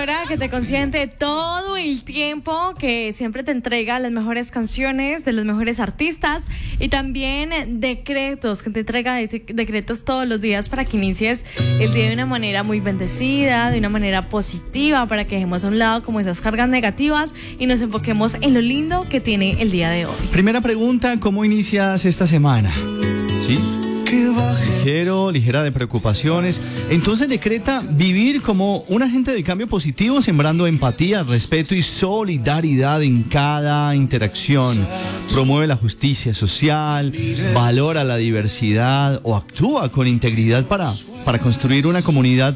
emisora que te consiente todo el tiempo, que siempre te entrega las mejores canciones de los mejores artistas y también decretos, que te entrega decretos todos los días para que inicies el día de una manera muy bendecida, de una manera positiva, para que dejemos a un lado como esas cargas negativas y nos enfoquemos en lo lindo que tiene el día de hoy. Primera pregunta, ¿cómo inicias esta semana? ¿Sí? Ligera de preocupaciones. Entonces decreta vivir como un agente de cambio positivo, sembrando empatía, respeto y solidaridad en cada interacción. Promueve la justicia social, valora la diversidad o actúa con integridad para construir una comunidad